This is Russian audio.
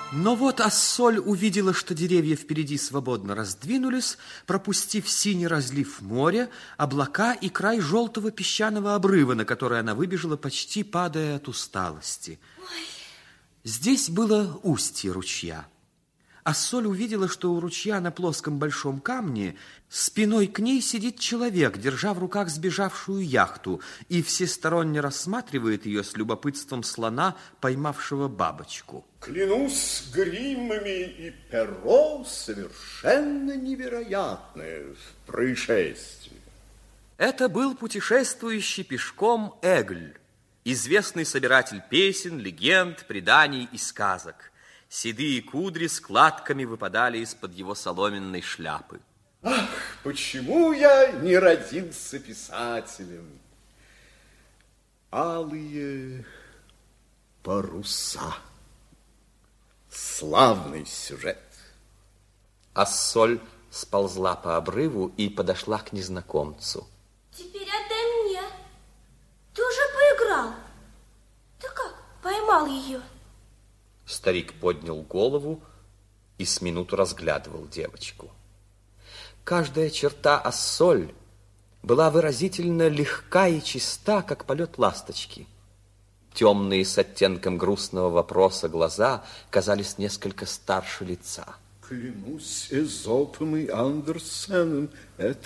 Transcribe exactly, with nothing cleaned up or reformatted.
Но вот Ассоль увидела, что деревья впереди свободно раздвинулись, пропустив синий разлив моря, облака и край желтого песчаного обрыва, на который она выбежала, почти падая от усталости. Ой. Здесь было устье ручья. Ассоль увидела, что у ручья на плоском большом камне спиной к ней сидит человек, держа в руках сбежавшую яхту, и всесторонне рассматривает ее с любопытством слона, поймавшего бабочку. Клянусь гриммами и перо, совершенно невероятное происшествие. Это был путешествующий пешком Эгль, известный собиратель песен, легенд, преданий и сказок. Седые кудри складками выпадали из-под его соломенной шляпы. Ах, почему я не родился писателем? Алые паруса. Славный сюжет. Ассоль сползла по обрыву и подошла к незнакомцу. Теперь отдай мне. Ты уже поиграл. Ты как поймал ее? Старик поднял голову и с минуту разглядывал девочку. Каждая черта Ассоль была выразительно легка и чиста, как полет ласточки. Темные с оттенком грустного вопроса глаза казались несколько старше лица. Клянусь Эзопом и Андерсеном, это